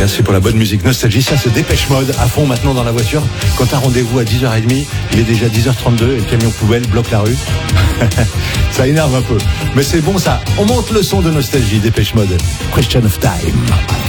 Merci pour la bonne musique Nostalgie. Ça, c'est Dépêche Mode à fond maintenant dans la voiture. Quand t'as rendez-vous à 10h30, il est déjà 10h32 et le camion poubelle bloque la rue. Ça énerve un peu. Mais c'est bon ça. On monte le son de Nostalgie, Dépêche Mode. Question of time.